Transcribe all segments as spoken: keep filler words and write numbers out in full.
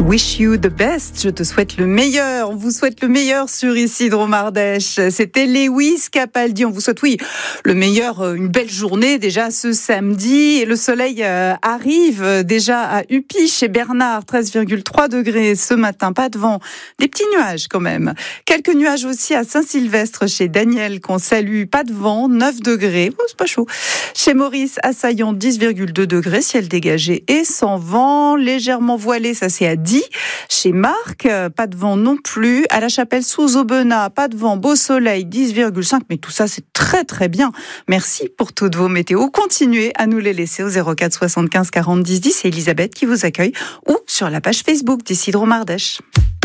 Wish you the best, je te souhaite le meilleur, on vous souhaite le meilleur sur ici Dromardèche. C'était Lewis Capaldi, on vous souhaite oui le meilleur, une belle journée déjà ce samedi. Et le soleil arrive déjà à Upi chez Bernard, treize virgule trois degrés ce matin, pas de vent, des petits nuages quand même. Quelques nuages aussi à Saint-Sylvestre chez Daniel qu'on salue, pas de vent, neuf degrés, oh, c'est pas chaud. Chez Maurice à Saillant, dix virgule deux degrés, ciel dégagé et sans vent, légèrement voilé, ça c'est à dix. Chez Marc, pas de vent non plus. À la Chapelle sous Aubenas, pas de vent, beau soleil, dix virgule cinq. Mais tout ça, c'est très très bien. Merci pour toutes vos météos. Continuez à nous les laisser au zéro quatre soixante-quinze quarante dix dix. C'est Elisabeth qui vous accueille ou sur la page Facebook d'Ici Dromardèche.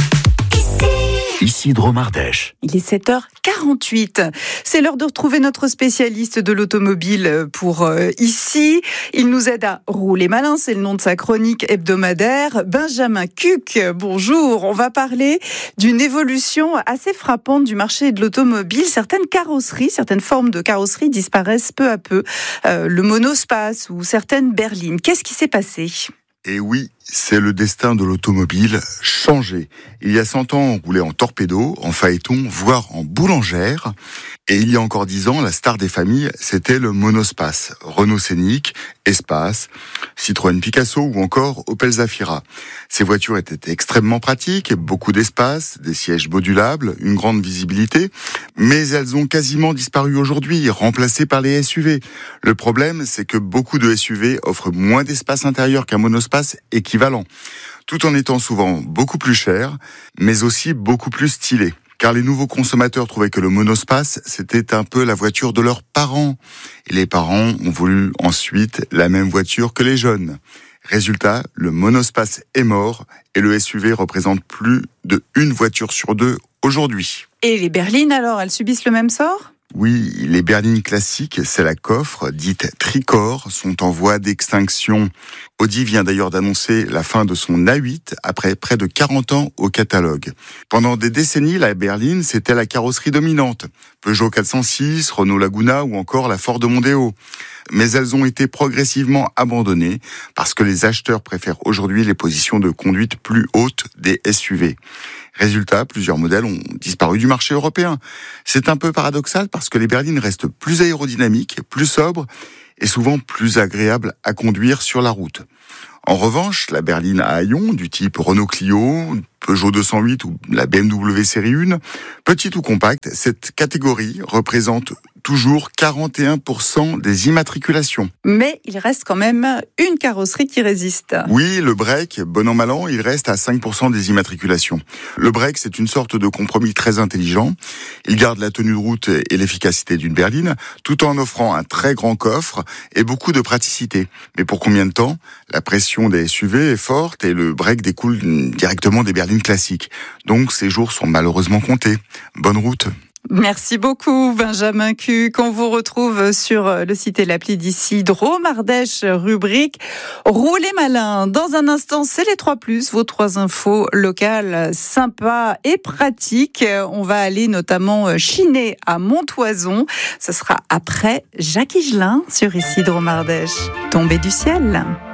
Ici Dromardèche. Il est sept heures quarante-huit. C'est l'heure de retrouver notre spécialiste de l'automobile pour euh, ici. Il nous aide à rouler malin, c'est le nom de sa chronique hebdomadaire. Benjamin Cuc, bonjour. On va parler d'une évolution assez frappante du marché de l'automobile. Certaines carrosseries, certaines formes de carrosseries disparaissent peu à peu. Euh, le monospace ou certaines berlines. Qu'est-ce qui s'est passé ? Et oui, c'est le destin de l'automobile changé. Il y a cent ans, on roulait en torpedo, en phaéton, voire en boulangère. Et il y a encore dix ans, la star des familles, c'était le monospace. Renault Scénic, Espace, Citroën Picasso ou encore Opel Zafira. Ces voitures étaient extrêmement pratiques, beaucoup d'espace, des sièges modulables, une grande visibilité. Mais elles ont quasiment disparu aujourd'hui, remplacées par les S U V. Le problème, c'est que beaucoup de S U V offrent moins d'espace intérieur qu'un monospace équivalent, tout en étant souvent beaucoup plus cher, mais aussi beaucoup plus stylé. Car les nouveaux consommateurs trouvaient que le monospace, c'était un peu la voiture de leurs parents. Et les parents ont voulu ensuite la même voiture que les jeunes. Résultat, le monospace est mort et le S U V représente plus de une voiture sur deux aujourd'hui. Et les berlines alors, elles subissent le même sort ? Oui, les berlines classiques, c'est la coffre, dite tricorps, sont en voie d'extinction. Audi vient d'ailleurs d'annoncer la fin de son A huit après près de quarante ans au catalogue. Pendant des décennies, la berline, c'était la carrosserie dominante. Peugeot quatre cent six, Renault Laguna ou encore la Ford Mondeo. Mais elles ont été progressivement abandonnées parce que les acheteurs préfèrent aujourd'hui les positions de conduite plus hautes des S U V. Résultat, plusieurs modèles ont disparu du marché européen. C'est un peu paradoxal parce que les berlines restent plus aérodynamiques, plus sobres et souvent plus agréables à conduire sur la route. En revanche, la berline à haillons du type Renault Clio, Peugeot deux cent huit ou la B M W série un, petite ou compacte, cette catégorie représente toujours quarante et un pour cent des immatriculations. Mais il reste quand même une carrosserie qui résiste. Oui, le break, bon an mal an, il reste à cinq pour cent des immatriculations. Le break, c'est une sorte de compromis très intelligent. Il garde la tenue de route et l'efficacité d'une berline, tout en offrant un très grand coffre et beaucoup de praticité. Mais pour combien de temps ? La pression des S U V est forte et le break découle directement des berlines classiques. Donc ces jours sont malheureusement comptés. Bonne route. Merci beaucoup Benjamin Cuc. On vous retrouve sur le site et l'appli d'ici Dromardèche, rubrique Roulez malin. Dans un instant, c'est les trois plus, vos trois infos locales sympas et pratiques. On va aller notamment chiner à Montoison. Ce sera après Jacques Higelin sur ici Dromardèche. Tombé du ciel.